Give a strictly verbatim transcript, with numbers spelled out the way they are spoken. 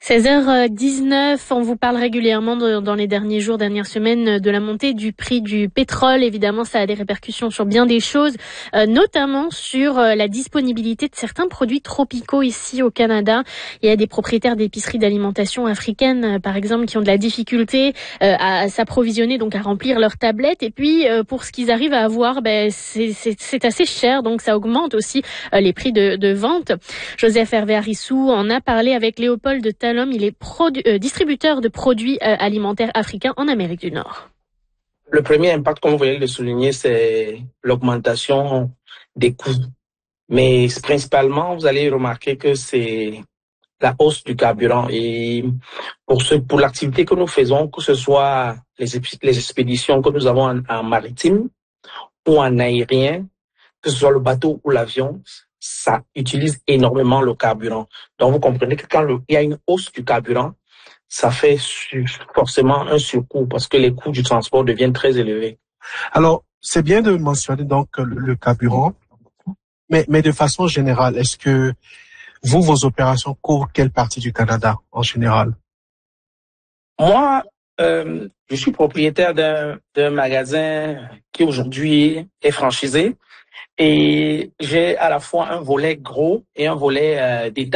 seize heures dix-neuf, on vous parle régulièrement de, dans les derniers jours, dernières semaines, de la montée du prix du pétrole. Évidemment, ça a des répercussions sur bien des choses, euh, notamment sur euh, la disponibilité de certains produits tropicaux ici au Canada. Il y a des propriétaires d'épiceries d'alimentation africaines, euh, par exemple, qui ont de la difficulté euh, à, à s'approvisionner, donc à remplir leurs tablettes. Et puis, euh, pour ce qu'ils arrivent à avoir, ben, c'est, c'est, c'est assez cher, donc ça augmente aussi euh, les prix de, de vente. Joseph Hervé Arissou en a parlé avec Léopold Talon. Il est produ- euh, distributeur de produits euh, alimentaires africains en Amérique du Nord. Le premier impact, comme vous voulez le souligner, c'est l'augmentation des coûts. Mais principalement, vous allez remarquer que c'est la hausse du carburant. Et pour ce, pour l'activité que nous faisons, que ce soit les, les expéditions que nous avons en, en maritime ou en aérien, que ce soit le bateau ou l'avion, ça utilise énormément le carburant. Donc, vous comprenez que quand le, il y a une hausse du carburant, ça fait forcément un surcoût parce que les coûts du transport deviennent très élevés. Alors, c'est bien de mentionner donc le, le carburant, mais, mais de façon générale, est-ce que vous, vos opérations couvrent quelle partie du Canada en général? Moi, euh, je suis propriétaire d'un, d'un magasin qui aujourd'hui est franchisé et j'ai à la fois un volet gros et un volet euh, détail.